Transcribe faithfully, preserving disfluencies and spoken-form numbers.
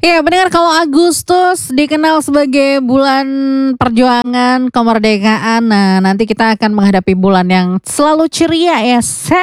Ya, benar kalau Agustus dikenal sebagai bulan perjuangan kemerdekaan. Nah, nanti kita akan menghadapi bulan yang selalu ceria ya.